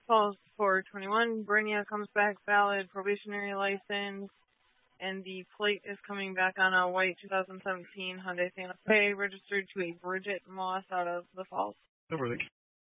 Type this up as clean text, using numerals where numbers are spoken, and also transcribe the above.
Falls 421. Brenia comes back valid, probationary license, and the plate is coming back on a white 2017 Hyundai Santa Fe, registered to a Bridget Moss out of the Falls. Over.